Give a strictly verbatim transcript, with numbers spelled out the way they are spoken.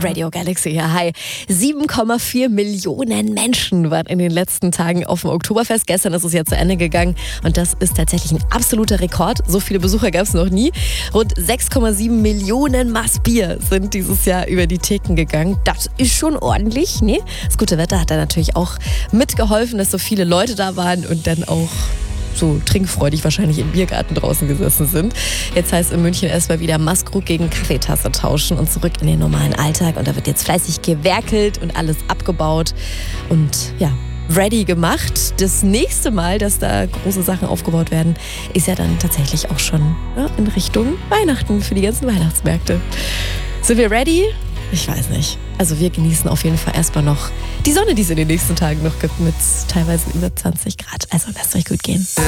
Radio Galaxy hier. Hi. sieben Komma vier Millionen Menschen waren in den letzten Tagen auf dem Oktoberfest. Gestern ist es ja zu Ende gegangen und das ist tatsächlich ein absoluter Rekord. So viele Besucher gab es noch nie. Rund sechs Komma sieben Millionen Maß Bier sind dieses Jahr über die Theken gegangen. Das ist schon ordentlich, ne? Das gute Wetter hat da natürlich auch mitgeholfen, dass so viele Leute da waren und dann auch so trinkfreudig wahrscheinlich im Biergarten draußen gesessen sind. Jetzt heißt in München erstmal wieder Maßkrug gegen Kaffeetasse tauschen und zurück in den normalen Alltag. Und da wird jetzt fleißig gewerkelt und alles abgebaut und ja, ready gemacht. Das nächste Mal, dass da große Sachen aufgebaut werden, ist ja dann tatsächlich auch schon ja, in Richtung Weihnachten für die ganzen Weihnachtsmärkte. Sind wir ready? Ich weiß nicht. Also wir genießen auf jeden Fall erstmal noch die Sonne, die es in den nächsten Tagen noch gibt, mit teilweise über zwanzig Grad. Also lasst euch gut gehen.